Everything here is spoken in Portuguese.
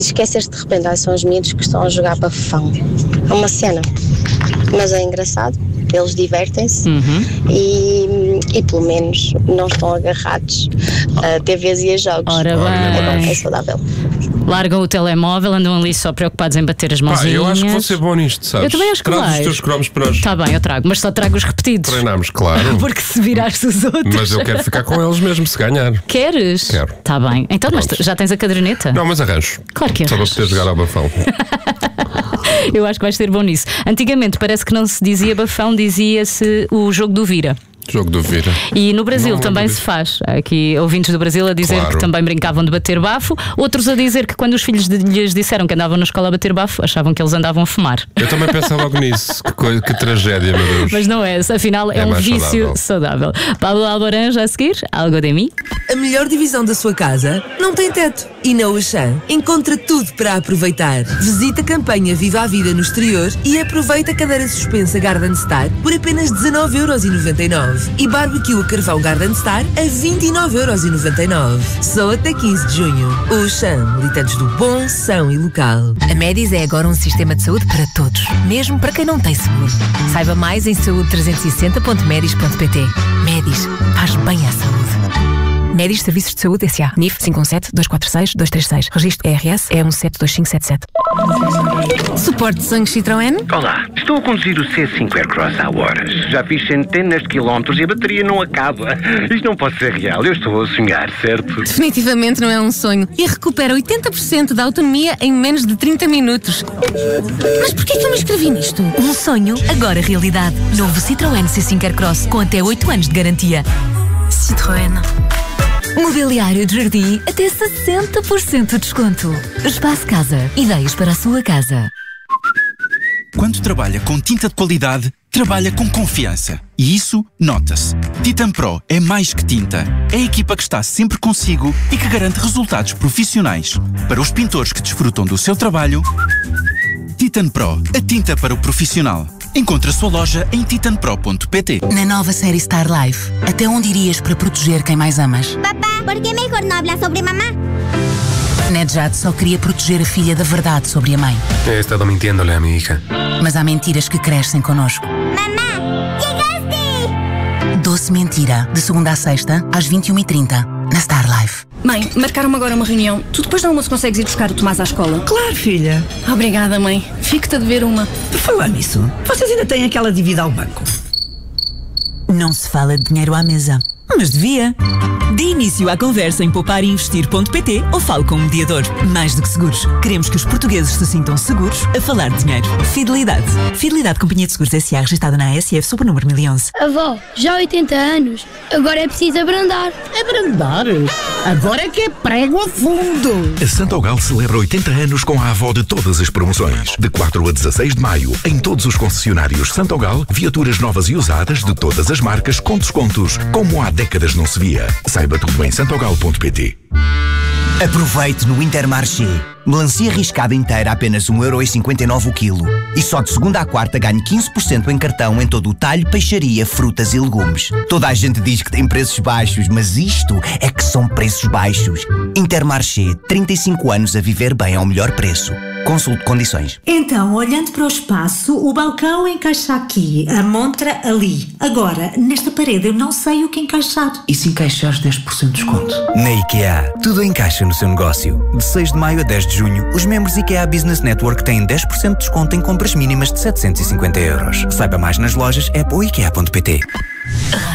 Esqueces de repente, são os miúdos que estão a jogar bafão. É uma cena, mas é engraçado, eles divertem-se e pelo menos não estão agarrados a TVs e a jogos. Ora bem. É saudável. Largam o telemóvel, andam ali só preocupados em bater as mãozinhas. Eu acho que vou ser bom nisto, sabes? Eu também acho que Traz os teus cromos para nós. Está bem, eu trago, mas só trago os repetidos. Treinamos, claro. Porque se virares os outros. Mas eu quero ficar com eles mesmo, se ganhar. Queres? Quero. Está bem. Então, mas já tens a caderneta? Não, mas arranjo. Claro que só arranjas. para poder jogar ao bafão. Eu acho que vais ser bom nisso. Antigamente parece que não se dizia bafão, dizia-se o jogo do vira. Jogo do vira. E no Brasil também se faz. Há aqui ouvintes do Brasil a dizer que também brincavam de bater bafo. Outros a dizer que quando os filhos lhes disseram que andavam na escola a bater bafo, achavam que eles andavam a fumar. Eu também pensava logo nisso. Que tragédia, meu Deus. Mas não é, afinal é um vício saudável. Pablo Alborán, já a seguir, algo de mim. A melhor divisão da sua casa não tem teto. E na Auchan encontra tudo para aproveitar. Visita a campanha Viva a Vida no exterior e aproveita a cadeira suspensa Garden Star por apenas 19,99€ e barbecue a carvão Garden Star a 29,99€. Só até 15 de junho. Auchan, militantes do bom, são e local. A Medis é agora um sistema de saúde para todos, mesmo para quem não tem seguro. Saiba mais em saúde360.medis.pt. Medis, faz bem à saúde. Medis Serviços de Saúde S.A. NIF 517-246-236. Registro ERS E172577. Suporte de sangue Citroën? Olá, estou a conduzir o C5 Aircross há horas. Já fiz centenas de quilómetros e a bateria não acaba. Isto não pode ser real, eu estou a sonhar, certo? Definitivamente não é um sonho. E recupera 80% da autonomia em menos de 30 minutos. Mas porquê que eu me inscrevi nisto? Um sonho, agora realidade. Novo Citroën C5 Aircross com até 8 anos de garantia. Citroën. Mobiliário de jardim até 60% de desconto. Espaço Casa. Ideias para a sua casa. Quando trabalha com tinta de qualidade, trabalha com confiança. E isso nota-se. Titan Pro é mais que tinta. É a equipa que está sempre consigo e que garante resultados profissionais. Para os pintores que desfrutam do seu trabalho, Titan Pro, a tinta para o profissional. Encontre a sua loja em titanpro.pt. Na nova série Star Life, até onde irias para proteger quem mais amas? Papá, por que melhor não habla sobre mamá? Nedjad só queria proteger a filha da verdade sobre a mãe. He estado mintiéndole a mi hija. Mas há mentiras que crescem connosco. Mamá, chegaste! Doce Mentira, de segunda a sexta, às 21h30, na Star Life. Mãe, marcaram-me agora uma reunião. Tu depois do almoço consegues ir buscar o Tomás à escola? Claro, filha. Obrigada, mãe. Fico-te a dever uma. Por falar nisso, vocês ainda têm aquela dívida ao banco? Não se fala de dinheiro à mesa, mas devia. Dê início à conversa em pouparinvestir.pt ou fale com um mediador. Mais do que seguros, queremos que os portugueses se sintam seguros a falar de dinheiro. Fidelidade. Fidelidade Companhia de Seguros S.A. registada na ASF sob o número 1011. Avó, já há 80 anos. Agora é preciso abrandar. Abrandar? Agora é que é prego a fundo. A Santogal celebra 80 anos com a avó de todas as promoções. De 4 a 16 de maio, em todos os concessionários Santogal, viaturas novas e usadas de todas as marcas com descontos, como há décadas não se via. Saiba tudo em santogal.pt. Aproveite no Intermarché. Melancia riscada inteira a apenas 1,59€ o quilo. E só de segunda à quarta ganhe 15% em cartão em todo o talho, peixaria, frutas e legumes. Toda a gente diz que tem preços baixos, mas isto é que são preços baixos. Intermarché, 35 anos a viver bem ao melhor preço. Consulte condições. Então, olhando para o espaço, o balcão encaixa aqui, a montra ali. Agora, nesta parede eu não sei o que encaixar. E se encaixares 10% de desconto? Na IKEA, tudo encaixa no seu negócio. De 6 de maio a 10 de junho, os membros IKEA Business Network têm 10% de desconto em compras mínimas de 750€. Saiba mais nas lojas app ou ikea.pt.